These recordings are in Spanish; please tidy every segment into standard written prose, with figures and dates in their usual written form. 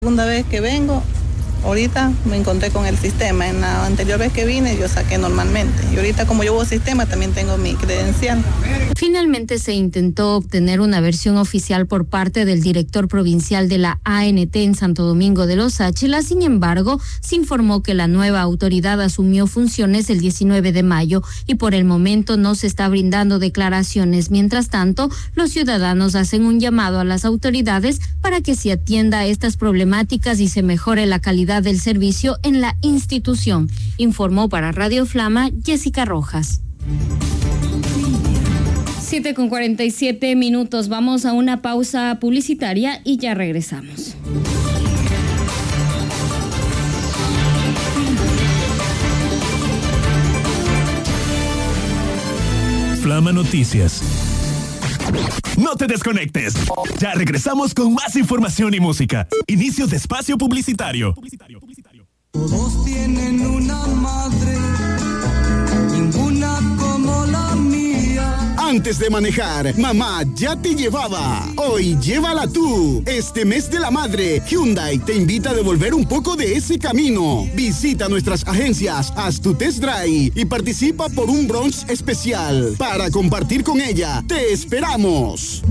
Segunda vez que vengo, ahorita me encontré con el sistema. En la anterior vez que vine yo saqué normalmente. Y ahorita como yo hubo sistema también tengo mi credencial. Finalmente se intentó obtener una versión oficial por parte del director provincial de la ANT en Santo Domingo de los Áchila. Sin embargo, se informó que la nueva autoridad asumió funciones el 19 de mayo y por el momento no se está brindando declaraciones. Mientras tanto, los ciudadanos hacen un llamado a las autoridades para que se atienda a estas problemáticas y se mejore la calidad del servicio en la institución. Informó para Radio Flama Jessica Rojas. 7:47. Vamos a una pausa publicitaria y ya regresamos. Flama Noticias. No te desconectes. Ya regresamos con más información y música. Inicio de espacio publicitario. Todos tienen una madre, ninguna como la mía. Antes de manejar, mamá ya te llevaba. Hoy llévala tú. Este mes de la madre, Hyundai te invita a devolver un poco de ese camino. Visita nuestras agencias, haz tu test drive y participa por un brunch especial. Para compartir con ella, te esperamos.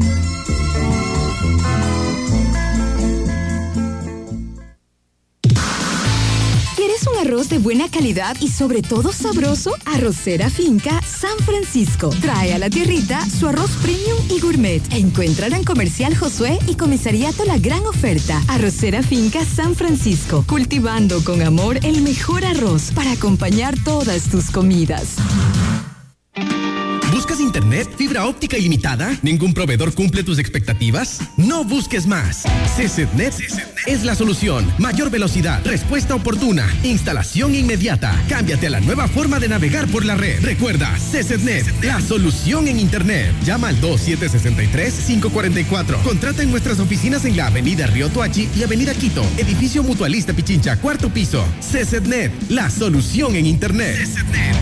¿Quieres un arroz de buena calidad y sobre todo sabroso? Arrocera Finca San Francisco trae a la tierrita su arroz premium y gourmet. Encuéntrala en Comercial Josué y Comisariato La Gran Oferta. Arrocera Finca San Francisco, cultivando con amor el mejor arroz para acompañar todas tus comidas. ¿Buscas internet, fibra óptica ilimitada? ¿Ningún proveedor cumple tus expectativas? No busques más. CCTNet es la solución. Mayor velocidad, respuesta oportuna, instalación inmediata. Cámbiate a la nueva forma de navegar por la red. Recuerda, CCTNet, la solución en internet. Llama al 2763-544. Contrata en nuestras oficinas en la Avenida Río Tuachi y Avenida Quito, Edificio Mutualista Pichincha, 4º piso. CCTNet, la solución en internet. CCTNet.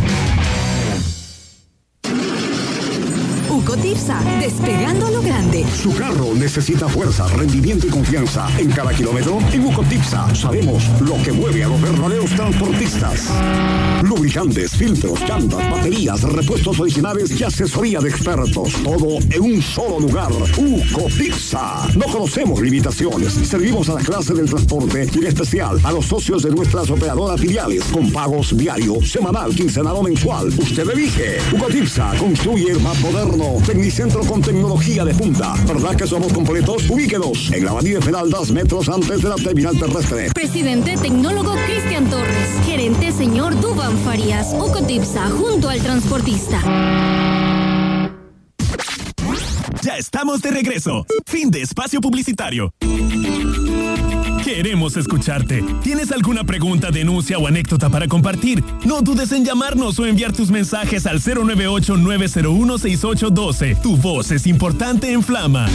Ucotipsa, despegando a lo grande. Su carro necesita fuerza, rendimiento y confianza. En cada kilómetro, en Ucotipsa sabemos lo que mueve a los verdaderos transportistas. Lubricantes, filtros, llantas, baterías, repuestos originales y asesoría de expertos. Todo en un solo lugar. Ucotipsa. No conocemos limitaciones. Servimos a la clase del transporte y en especial a los socios de nuestras operadoras filiales con pagos diario, semanal, quincenal o mensual. Usted elige. Ucotipsa construye el más moderno Tecnicentro con tecnología de punta. ¿Verdad que somos completos? Ubíquenos en la Avenida Federal 2 metros antes de la terminal terrestre. Presidente Tecnólogo Cristian Torres. Gerente señor Duván Farías. Ucotipsa, junto al transportista. Ya estamos de regreso. Fin de espacio publicitario. Queremos escucharte. ¿Tienes alguna pregunta, denuncia o anécdota para compartir? No dudes en llamarnos o enviar tus mensajes al 098-901-6812. Tu voz es importante en Flama.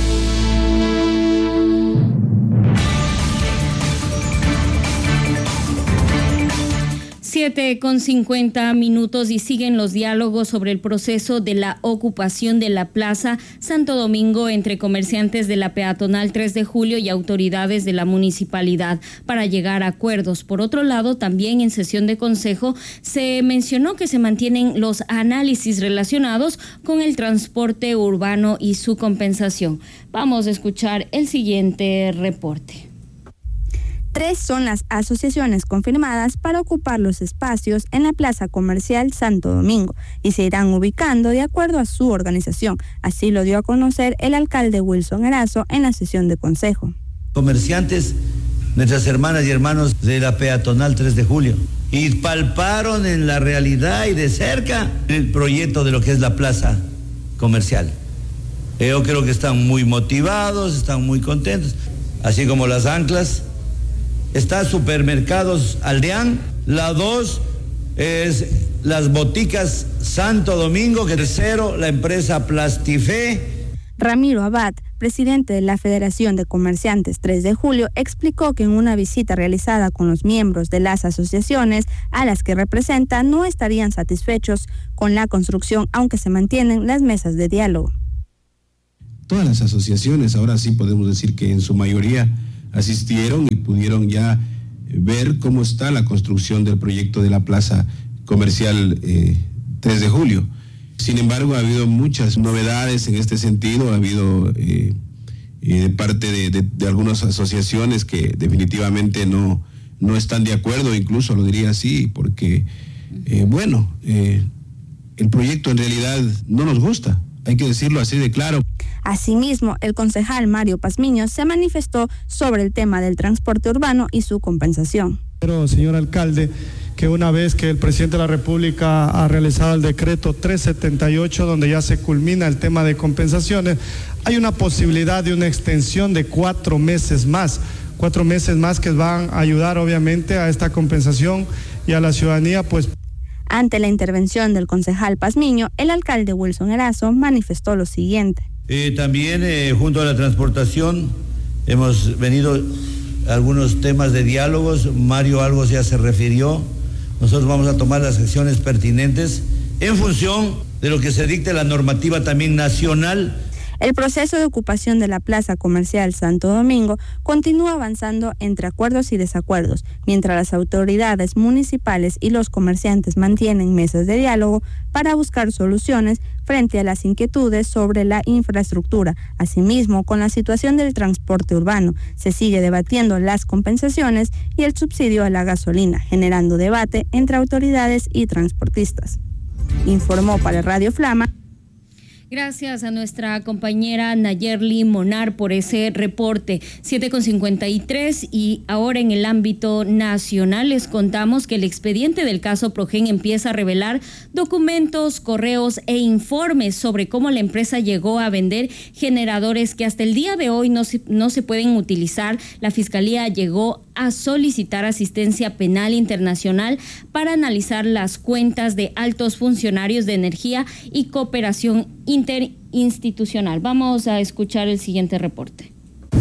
7:50 y siguen los diálogos sobre el proceso de la ocupación de la Plaza Santo Domingo entre comerciantes de la peatonal 3 de julio y autoridades de la municipalidad para llegar a acuerdos. Por otro lado, también en sesión de consejo se mencionó que se mantienen los análisis relacionados con el transporte urbano y su compensación. Vamos a escuchar el siguiente reporte. 3 son las asociaciones confirmadas para ocupar los espacios en la Plaza Comercial Santo Domingo y se irán ubicando de acuerdo a su organización. Así lo dio a conocer el alcalde Wilson Erazo en la sesión de consejo. Comerciantes, nuestras hermanas y hermanos de la peatonal 3 de julio, y palparon en la realidad y de cerca el proyecto de lo que es la Plaza Comercial. Yo creo que están muy motivados, están muy contentos, así como las anclas. Está Supermercados Aldeán, la 2 es las boticas Santo Domingo, tercero la empresa Plastifé. Ramiro Abad, presidente de la Federación de Comerciantes 3 de Julio, explicó que en una visita realizada con los miembros de las asociaciones a las que representa no estarían satisfechos con la construcción, aunque se mantienen las mesas de diálogo. Todas las asociaciones, ahora sí podemos decir que en su mayoría asistieron y pudieron ya ver cómo está la construcción del proyecto de la plaza comercial 3 de julio. Sin embargo, ha habido muchas novedades en este sentido, ha habido de parte de algunas asociaciones que definitivamente no están de acuerdo, incluso lo diría así, porque el proyecto en realidad no nos gusta, hay que decirlo así de claro. Asimismo, el concejal Mario Pazmiño se manifestó sobre el tema del transporte urbano y su compensación. Pero, señor alcalde, que una vez que el presidente de la República ha realizado el decreto 378, donde ya se culmina el tema de compensaciones, hay una posibilidad de una extensión de 4 meses más. 4 meses más que van a ayudar obviamente a esta compensación y a la ciudadanía, pues. Ante la intervención del concejal Pazmiño, el alcalde Wilson Erazo manifestó lo siguiente. También junto a la transportación hemos venido algunos temas de diálogos, Mario algo ya se refirió, nosotros vamos a tomar las acciones pertinentes en función de lo que se dicte la normativa también nacional. El proceso de ocupación de la Plaza Comercial Santo Domingo continúa avanzando entre acuerdos y desacuerdos, mientras las autoridades municipales y los comerciantes mantienen mesas de diálogo para buscar soluciones frente a las inquietudes sobre la infraestructura. Asimismo, con la situación del transporte urbano, se sigue debatiendo las compensaciones y el subsidio a la gasolina, generando debate entre autoridades y transportistas. Informó para Radio Flama. Gracias a nuestra compañera Nayerly Monar por ese reporte. 7:53 y ahora en el ámbito nacional les contamos que el expediente del caso Progen empieza a revelar documentos, correos e informes sobre cómo la empresa llegó a vender generadores que hasta el día de hoy no se pueden utilizar. La Fiscalía llegó a solicitar asistencia penal internacional para analizar las cuentas de altos funcionarios de energía y cooperación interinstitucional. Vamos a escuchar el siguiente reporte.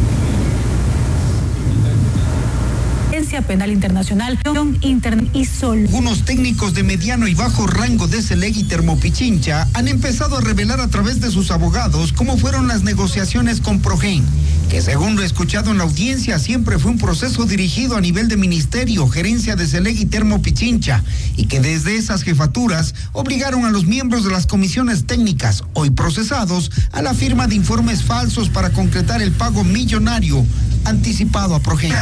Penal Internacional y Sol. Algunos técnicos de mediano y bajo rango de CELEG y Termopichincha han empezado a revelar a través de sus abogados cómo fueron las negociaciones con Progen, que según lo escuchado en la audiencia siempre fue un proceso dirigido a nivel de ministerio, gerencia de CELEG y Termopichincha, y que desde esas jefaturas obligaron a los miembros de las comisiones técnicas, hoy procesados, a la firma de informes falsos para concretar el pago millonario anticipado a Progen.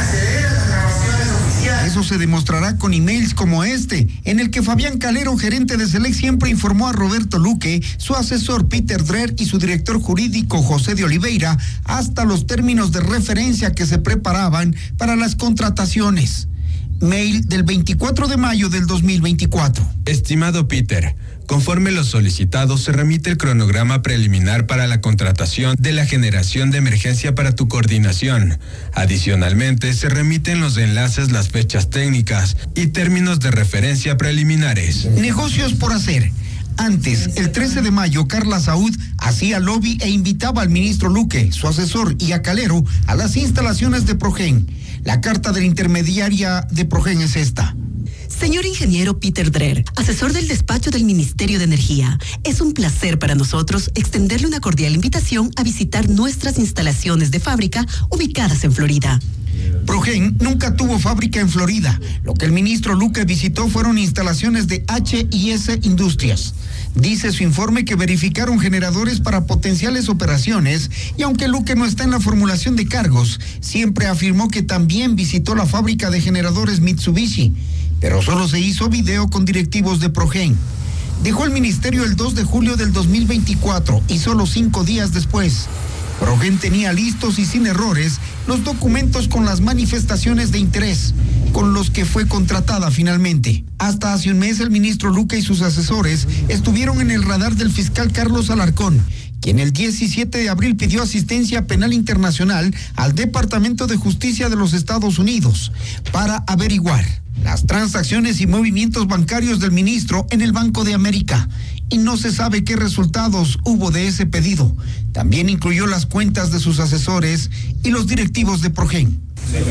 Eso se demostrará con emails como este, en el que Fabián Calero, gerente de CELEG, siempre informó a Roberto Luque, su asesor Peter Dreher y su director jurídico José de Oliveira, hasta los términos de referencia que se preparaban para las contrataciones. Mail del 24 de mayo del 2024. Estimado Peter, conforme lo solicitado, se remite el cronograma preliminar para la contratación de la generación de emergencia para tu coordinación. Adicionalmente, se remiten los enlaces, las fechas técnicas y términos de referencia preliminares. Negocios por hacer. Antes, el 13 de mayo, Carla Saúd hacía lobby e invitaba al ministro Luque, su asesor, y a Calero a las instalaciones de Progen. La carta de la intermediaria de Progen es esta. Señor ingeniero Peter Dreher, asesor del despacho del Ministerio de Energía, es un placer para nosotros extenderle una cordial invitación a visitar nuestras instalaciones de fábrica ubicadas en Florida. Progen nunca tuvo fábrica en Florida. Lo que el ministro Luque visitó fueron instalaciones de H&S Industrias. Dice su informe que verificaron generadores para potenciales operaciones y aunque Luque no está en la formulación de cargos, siempre afirmó que también visitó la fábrica de generadores Mitsubishi, pero solo se hizo video con directivos de Progen. Dejó el ministerio el 2 de julio del 2024 y solo 5 días después, Progen tenía listos y sin errores los documentos con las manifestaciones de interés con los que fue contratada finalmente. Hasta hace un mes el ministro Luque y sus asesores estuvieron en el radar del fiscal Carlos Alarcón, quien el 17 de abril pidió asistencia penal internacional al Departamento de Justicia de los Estados Unidos para averiguar las transacciones y movimientos bancarios del ministro en el Banco de América, y no se sabe qué resultados hubo de ese pedido. También incluyó las cuentas de sus asesores y los directivos de Progen.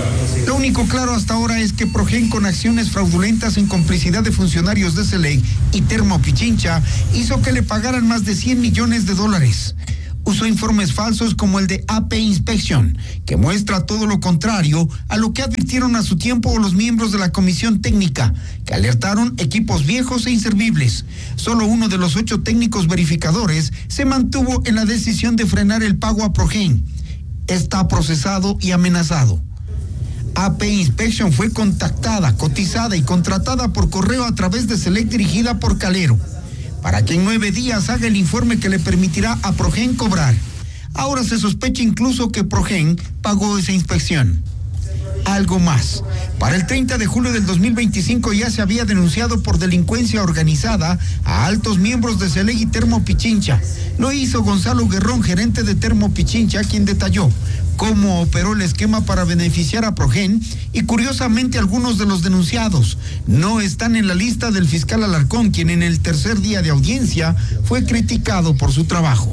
Lo único claro hasta ahora es que Progen, con acciones fraudulentas en complicidad de funcionarios de CELEG y Termopichincha, hizo que le pagaran más de $100 millones. usó informes falsos como el de AP Inspection, que muestra todo lo contrario a lo que advirtieron a su tiempo los miembros de la comisión técnica, que alertaron equipos viejos e inservibles. Solo uno de los 8 técnicos verificadores se mantuvo en la decisión de frenar el pago a Progen. Está procesado y amenazado. AP Inspection fue contactada, cotizada y contratada por correo a través de Select dirigida por Calero, para que en 9 días haga el informe que le permitirá a Progen cobrar. Ahora se sospecha incluso que Progen pagó esa inspección. Algo más. Para el 30 de julio del 2025 ya se había denunciado por delincuencia organizada a altos miembros de Select y Termo Pichincha. Lo hizo Gonzalo Guerrón, gerente de Termo Pichincha, quien detalló cómo operó el esquema para beneficiar a Progen, y curiosamente algunos de los denunciados no están en la lista del fiscal Alarcón, quien en el tercer día de audiencia fue criticado por su trabajo.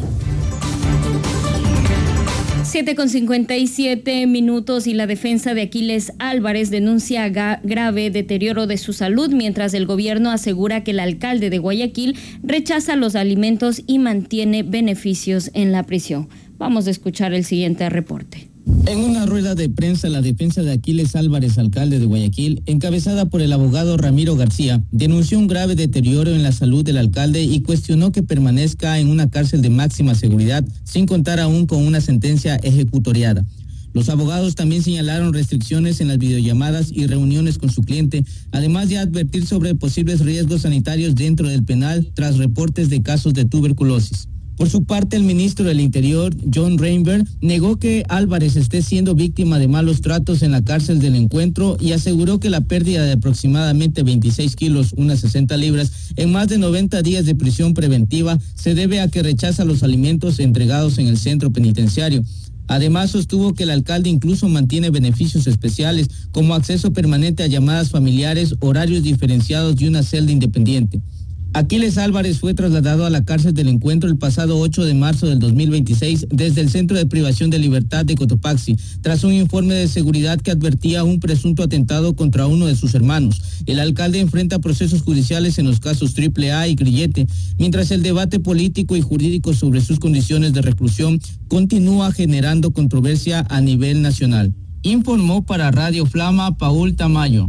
7:57 y la defensa de Aquiles Álvarez denuncia grave deterioro de su salud, mientras el gobierno asegura que el alcalde de Guayaquil rechaza los alimentos y mantiene beneficios en la prisión. Vamos a escuchar el siguiente reporte. En una rueda de prensa, la defensa de Aquiles Álvarez, alcalde de Guayaquil, encabezada por el abogado Ramiro García, denunció un grave deterioro en la salud del alcalde y cuestionó que permanezca en una cárcel de máxima seguridad, sin contar aún con una sentencia ejecutoriada. Los abogados también señalaron restricciones en las videollamadas y reuniones con su cliente, además de advertir sobre posibles riesgos sanitarios dentro del penal tras reportes de casos de tuberculosis. Por su parte, el ministro del Interior, John Reinberg, negó que Álvarez esté siendo víctima de malos tratos en la cárcel del Encuentro y aseguró que la pérdida de aproximadamente 26 kilos, unas 60 libras, en más de 90 días de prisión preventiva se debe a que rechaza los alimentos entregados en el centro penitenciario. Además, sostuvo que el alcalde incluso mantiene beneficios especiales como acceso permanente a llamadas familiares, horarios diferenciados y una celda independiente. Aquiles Álvarez fue trasladado a la cárcel del Encuentro el pasado 8 de marzo del 2026 desde el Centro de Privación de Libertad de Cotopaxi, tras un informe de seguridad que advertía un presunto atentado contra uno de sus hermanos. El alcalde enfrenta procesos judiciales en los casos AAA y Grillete, mientras el debate político y jurídico sobre sus condiciones de reclusión continúa generando controversia a nivel nacional. Informó para Radio Flama Paul Tamayo.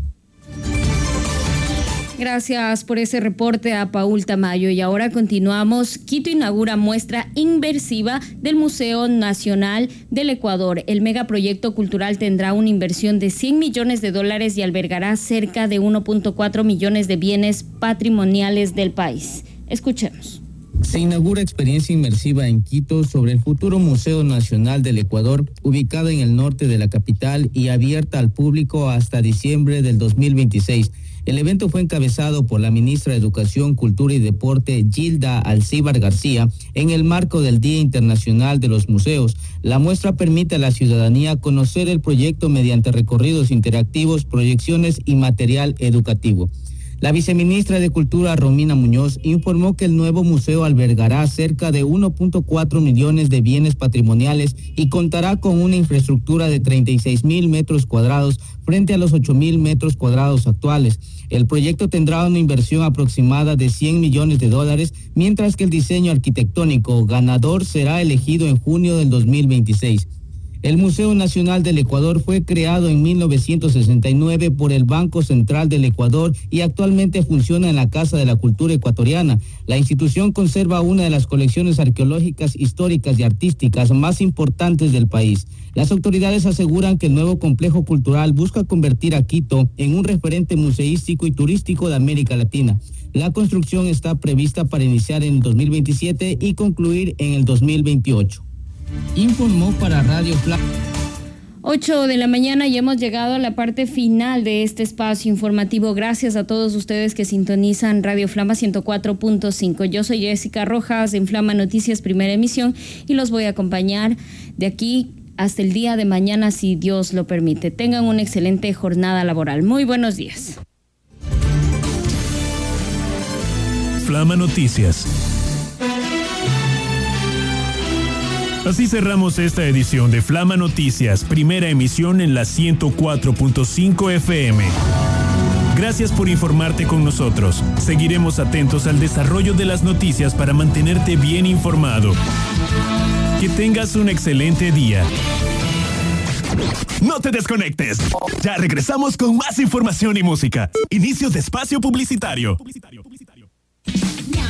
Gracias por ese reporte a Paul Tamayo. Y ahora continuamos. Quito inaugura muestra inmersiva del Museo Nacional del Ecuador. El megaproyecto cultural tendrá una inversión de $100 millones y albergará cerca de 1.4 millones de bienes patrimoniales del país. Escuchemos. Se inaugura experiencia inmersiva en Quito sobre el futuro Museo Nacional del Ecuador, ubicado en el norte de la capital y abierta al público hasta diciembre del 2026. El evento fue encabezado por la ministra de Educación, Cultura y Deporte, Gilda Alcíbar García, en el marco del Día Internacional de los Museos. La muestra permite a la ciudadanía conocer el proyecto mediante recorridos interactivos, proyecciones y material educativo. La viceministra de Cultura, Romina Muñoz, informó que el nuevo museo albergará cerca de 1.4 millones de bienes patrimoniales y contará con una infraestructura de 36,000 metros cuadrados frente a los 8,000 metros cuadrados actuales. El proyecto tendrá una inversión aproximada de $100 millones, mientras que el diseño arquitectónico ganador será elegido en junio del 2026. El Museo Nacional del Ecuador fue creado en 1969 por el Banco Central del Ecuador y actualmente funciona en la Casa de la Cultura Ecuatoriana. La institución conserva una de las colecciones arqueológicas, históricas y artísticas más importantes del país. Las autoridades aseguran que el nuevo complejo cultural busca convertir a Quito en un referente museístico y turístico de América Latina. La construcción está prevista para iniciar en el 2027 y concluir en el 2028. Informó para Radio Flama. 8 de la mañana y hemos llegado a la parte final de este espacio informativo. Gracias a todos ustedes que sintonizan Radio Flama 104.5. Yo soy Jessica Rojas en Flama Noticias, primera emisión, y los voy a acompañar de aquí hasta el día de mañana, si Dios lo permite. Tengan una excelente jornada laboral. Muy buenos días. Flama Noticias. Así cerramos esta edición de Flama Noticias, primera emisión en la 104.5 FM. Gracias por informarte con nosotros. Seguiremos atentos al desarrollo de las noticias para mantenerte bien informado. Que tengas un excelente día. No te desconectes. Ya regresamos con más información y música. Inicio de espacio publicitario.